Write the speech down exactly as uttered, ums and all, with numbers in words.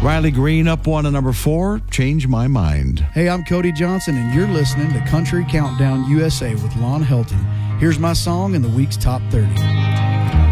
Riley Green up one at number four, Change My Mind. Hey, I'm Cody Johnson, and you're listening to Country Countdown U S A with Lon Helton. Here's my song in the week's top thirty.